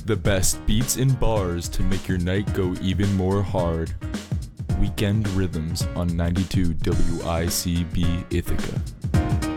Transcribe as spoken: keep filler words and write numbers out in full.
The best beats and bars to make your night go even more hard. Weekend Rhythms on ninety-two W I C B Ithaca.